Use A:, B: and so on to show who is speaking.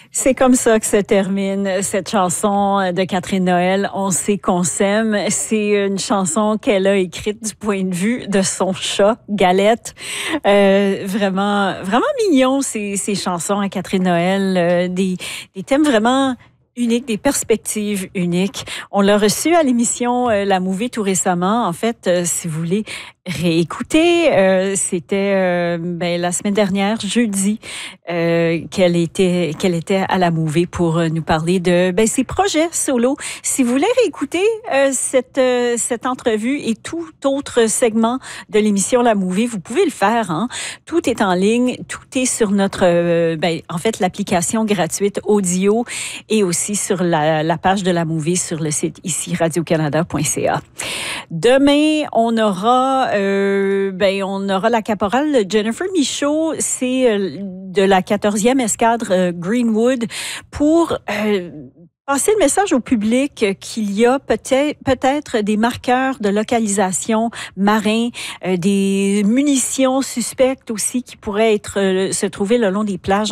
A: C'est comme ça que se termine cette chanson de Catherine Noël. On sait qu'on s'aime. C'est une chanson qu'elle a écrite du point de vue de son chat, Galette. Vraiment mignon, ces chansons à Catherine Noël. Des thèmes vraiment uniques, des perspectives uniques. On l'a reçu à l'émission La Mouvée tout récemment. En fait, si vous voulez réécouter, c'était la semaine dernière, jeudi, qu'elle était à La Mouvée pour nous parler de ses projets solo. Si vous voulez réécouter cette entrevue et tout autre segment de l'émission La Mouvée, vous pouvez le faire. Hein? Tout est en ligne, tout est sur notre en fait l'application gratuite audio et aussi sur la page de La Mouvée sur le site ici radiocanada.ca. Demain, on aura la caporale Jennifer Michaud, c'est de la 14e escadre Greenwood pour passer le message au public qu'il y a peut-être des marqueurs de localisation marins, des munitions suspectes aussi qui pourraient se trouver le long des plages